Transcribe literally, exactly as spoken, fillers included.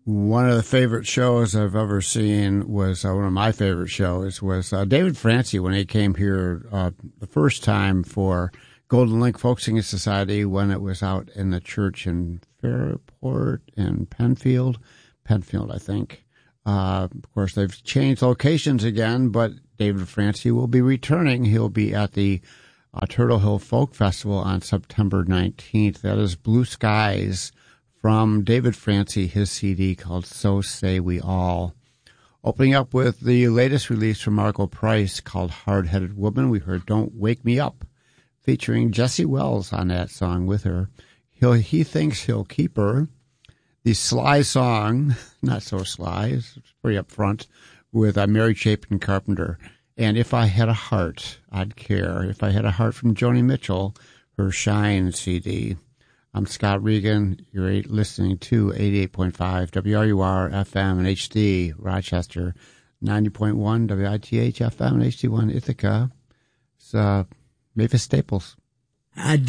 One of the favorite shows I've ever seen was uh, one of my favorite shows was uh, David Francie when he came here uh, the first time for Golden Link Folk Singing Society when it was out in the church in Fairport and Penfield, Penfield, I think. Uh, of course, they've changed locations again, but David Francie will be returning. He'll be at the uh, Turtle Hill Folk Festival on September nineteenth. That is Blue Skies from David Francie, his C D called So Say We All. Opening up with the latest release from Margo Price called Hard-Headed Woman, we heard Don't Wake Me Up, featuring Jesse Wells on that song with her. He'll, he thinks he'll keep her. The Sly song, not so sly, it's pretty upfront, with uh, Mary Chapin Carpenter. And If I Had a Heart, I'd Care. If I Had a Heart from Joni Mitchell, her Shine C D. I'm Scott Regan. You're listening to eighty-eight point five W R U R F M and H D, Rochester, ninety point one W I T H F M and H D one, Ithaca. It's uh, Mavis Staples. I